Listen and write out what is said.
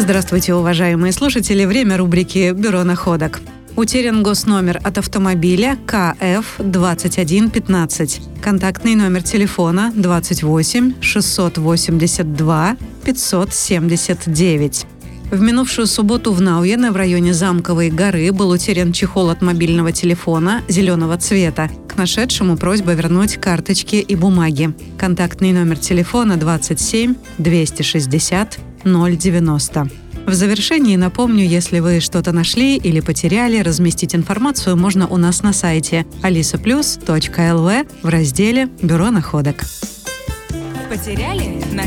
Здравствуйте, уважаемые слушатели. Время рубрики «Бюро находок». Утерян госномер от автомобиля КФ-2115. Контактный номер телефона 28 682 579. В минувшую субботу в Науене в районе Замковой горы был утерян чехол от мобильного телефона зеленого цвета. К нашедшему просьба вернуть карточки и бумаги. Контактный номер телефона 27 260 090. В завершении напомню, если вы что-то нашли или потеряли, разместить информацию можно у нас на сайте alisaplus.lv в разделе «Бюро находок». Потеряли?